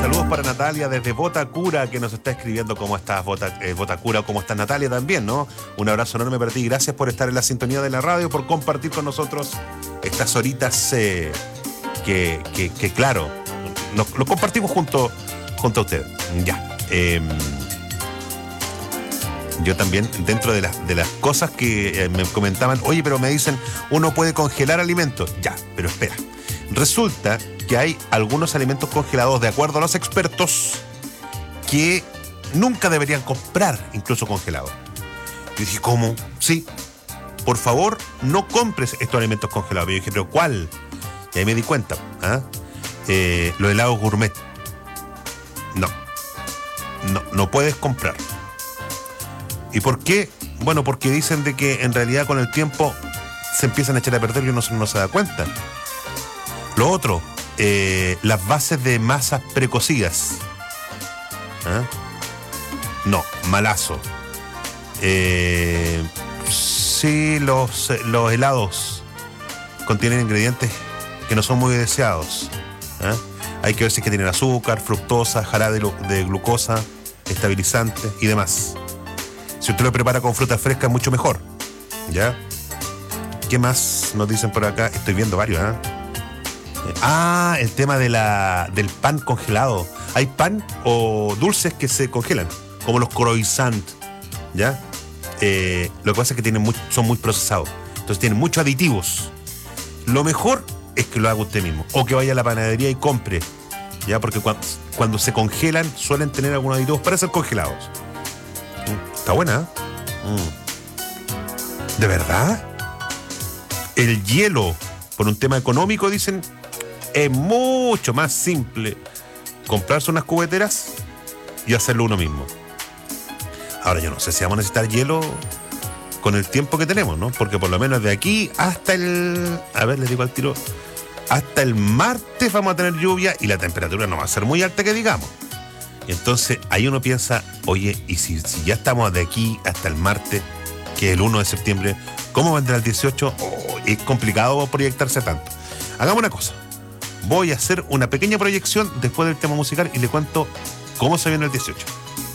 Saludos para Natalia desde Botacura, que nos está escribiendo cómo estás, Botacura, cómo estás, Natalia, también, ¿no? Un abrazo enorme para ti. Gracias por estar en la sintonía de la radio, por compartir con nosotros estas horitas que claro, lo compartimos junto a usted. Ya. Yo también, dentro de las cosas que me comentaban, oye, pero me dicen, uno puede congelar alimentos. Ya, pero espera. Resulta que hay algunos alimentos congelados, de acuerdo a los expertos, que nunca deberían comprar, incluso congelados. Yo dije, ¿cómo? Sí. Por favor, no compres estos alimentos congelados. Yo dije, ¿pero cuál? Y ahí me di cuenta. Los helados gourmet. No puedes comprar. ¿Y por qué? Bueno, porque dicen de que en realidad con el tiempo se empiezan a echar a perder y uno no se da cuenta. Lo otro, las bases de masas precocidas. No, malazo. Sí, los helados contienen ingredientes que no son muy deseados. Hay que ver si es que tienen azúcar, fructosa, jarabe de glucosa, estabilizantes y demás. Si usted lo prepara con fruta fresca, mucho mejor. ¿Ya? ¿Qué más nos dicen por acá? Estoy viendo varios, el tema del pan congelado. Hay pan o dulces que se congelan, como los croissants, ¿ya? Lo que pasa es que son muy procesados, entonces tienen muchos aditivos. Lo mejor es que lo haga usted mismo, o que vaya a la panadería y compre, ¿ya? Porque cuando se congelan suelen tener algunos aditivos para ser congelados. Está buena, ¿De verdad? El hielo, por un tema económico, dicen, es mucho más simple comprarse unas cubeteras y hacerlo uno mismo. Ahora yo no sé si vamos a necesitar hielo con el tiempo que tenemos, ¿no? Porque por lo menos de aquí hasta les digo al tiro, hasta el martes vamos a tener lluvia y la temperatura no va a ser muy alta que digamos. Entonces ahí uno piensa, oye, y si ya estamos de aquí hasta el martes, que es el 1 de septiembre, ¿cómo vendrá el 18? Es complicado proyectarse tanto. Hagamos una cosa. Voy a hacer una pequeña proyección después del tema musical y le cuento cómo se viene el 18.